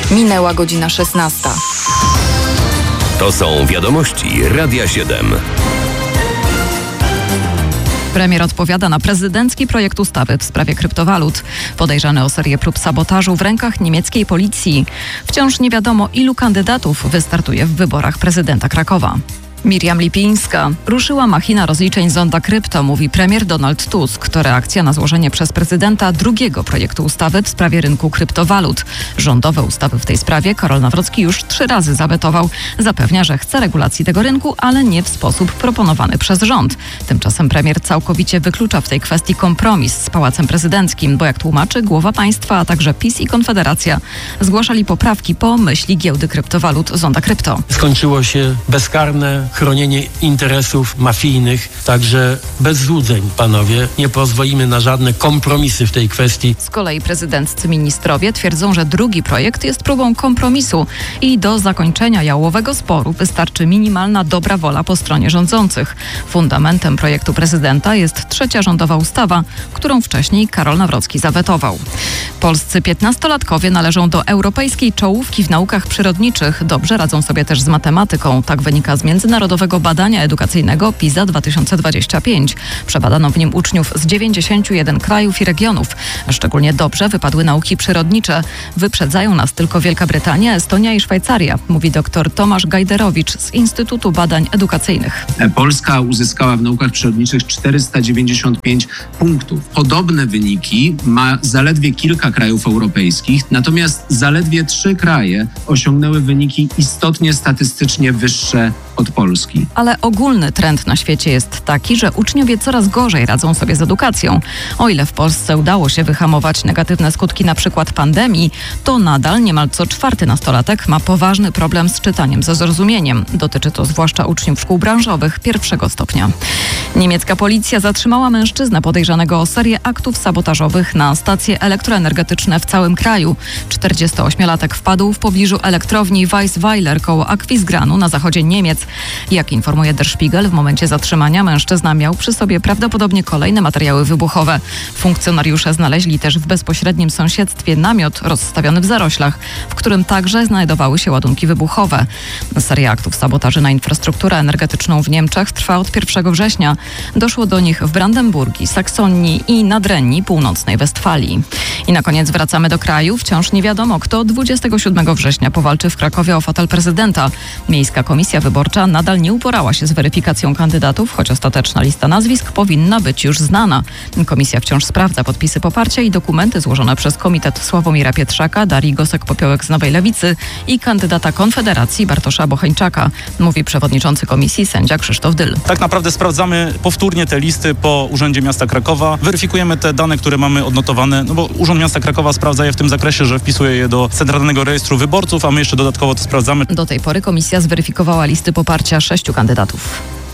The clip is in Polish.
Minęła godzina 16. To są wiadomości Radia 7. Premier odpowiada na prezydencki projekt ustawy w sprawie kryptowalut. Podejrzany o serię prób sabotażu w rękach niemieckiej policji. Wciąż nie wiadomo, ilu kandydatów wystartuje w wyborach prezydenta Krakowa. Miriam Lipińska. Ruszyła machina rozliczeń zonda krypto, mówi premier Donald Tusk. To reakcja na złożenie przez prezydenta drugiego projektu ustawy w sprawie rynku kryptowalut. Rządowe ustawy w tej sprawie Karol Nawrocki już 3 razy zawetował. Zapewnia, że chce regulacji tego rynku, ale nie w sposób proponowany przez rząd. Tymczasem premier całkowicie wyklucza w tej kwestii kompromis z Pałacem Prezydenckim, bo jak tłumaczy głowa państwa, a także PiS i Konfederacja zgłaszali poprawki po myśli giełdy kryptowalut zonda krypto. Skończyło się bezkarne chronienie interesów mafijnych, także bez złudzeń, panowie. Nie pozwolimy na żadne kompromisy w tej kwestii. Z kolei prezydenccy ministrowie twierdzą, że drugi projekt jest próbą kompromisu i do zakończenia jałowego sporu wystarczy minimalna dobra wola po stronie rządzących. Fundamentem projektu prezydenta jest 3. rządowa ustawa, którą wcześniej Karol Nawrocki zawetował. Polscy 15-latkowie należą do europejskiej czołówki w naukach przyrodniczych. Dobrze radzą sobie też z matematyką. Tak wynika z Międzynarodowego Badania Edukacyjnego PISA 2025. Przebadano w nim uczniów z 91 krajów i regionów. Szczególnie dobrze wypadły nauki przyrodnicze. Wyprzedzają nas tylko Wielka Brytania, Estonia i Szwajcaria, mówi dr Tomasz Gajderowicz z Instytutu Badań Edukacyjnych. Polska uzyskała w naukach przyrodniczych 495 punktów. Podobne wyniki ma zaledwie kilka krajów europejskich, natomiast zaledwie 3 kraje osiągnęły wyniki istotnie statystycznie wyższe od Polski. Ale ogólny trend na świecie jest taki, że uczniowie coraz gorzej radzą sobie z edukacją. O ile w Polsce udało się wyhamować negatywne skutki np. pandemii, to nadal niemal co 4. nastolatek ma poważny problem z czytaniem ze zrozumieniem. Dotyczy to zwłaszcza uczniów szkół branżowych 1. stopnia. Niemiecka policja zatrzymała mężczyznę podejrzanego o serię aktów sabotażowych na stacje elektroenergetyczne w całym kraju. 48-latek wpadł w pobliżu elektrowni Weissweiler koło Aquisgranu na zachodzie Niemiec. Jak informuje Der Spiegel, w momencie zatrzymania mężczyzna miał przy sobie prawdopodobnie kolejne materiały wybuchowe. Funkcjonariusze znaleźli też w bezpośrednim sąsiedztwie namiot rozstawiony w zaroślach, w którym także znajdowały się ładunki wybuchowe. Seria aktów sabotaży na infrastrukturę energetyczną w Niemczech trwa od 1 września. Doszło do nich w Brandenburgii, Saksonii i Nadrenii Północnej Westfalii. I na koniec wracamy do kraju. Wciąż nie wiadomo, kto 27 września powalczy w Krakowie o fotel prezydenta. Miejska Komisja Wyborcza nadal nie uporała się z weryfikacją kandydatów, choć ostateczna lista nazwisk powinna być już znana. Komisja wciąż sprawdza podpisy poparcia i dokumenty złożone przez komitet Sławomira Pietrzaka, Darii Gosek-Popiołek z Nowej Lewicy i kandydata Konfederacji Bartosza Bocheńczaka, mówi przewodniczący komisji sędzia Krzysztof Dyl. Tak naprawdę sprawdzamy powtórnie te listy po Urzędzie Miasta Krakowa. Weryfikujemy te dane, które mamy odnotowane, bo Urząd Miasta Krakowa sprawdza je w tym zakresie, że wpisuje je do Centralnego Rejestru Wyborców, a my jeszcze dodatkowo to sprawdzamy. Do tej pory komisja zweryfikowała listy poparcia 6 kandydatów.